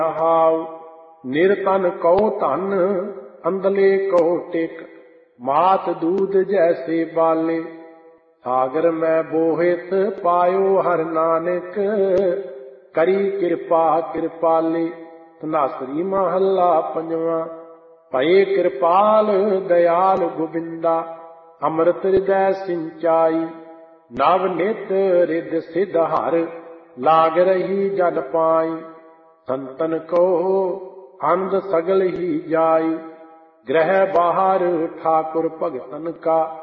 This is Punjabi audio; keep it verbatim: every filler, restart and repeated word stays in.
ਹਾਉ ਨਿਰਤਨ ਕਉ ਧਨ ਅੰਦਲੇ ਕਉ ਟਿਕ ਮਾਤ ਦੂਧ ਜੈਸੇ ਬਾਲੇ ਸਾਗਰ ਮੈਂ ਬੋਹਿਤ ਪਾਇਓ ਹਰਿ ਨਾਨਕ ਕਰੀ ਕਿਰਪਾ ਕਿਰਪਾਲੇ। ਧਨਾਸਰੀ ਮਹੱਲਾ ਪੰਜਵਾਂ। ਭਏ ਕਿਰਪਾਲ ਦਇਆਲ ਗੋਬਿੰਦਾ ਅੰਮ੍ਰਿਤ ਹਿਰਦੈ ਸਿੰਚਾਈ ਨਵ ਨਿਤ ਰਿੱਧ ਸਿੱਧ ਹਰ ਲਾਗ ਰਹੀ ਜਲ ਪਾਈ। ਸੰਤਨ ਕੋ ਅੰਧ ਸਗਲ ਹੀ ਜਾਈ ਗ੍ਰਹਿ ਬਾਹਰ ਠਾਕੁਰ ਭਗਤਨ ਕਾ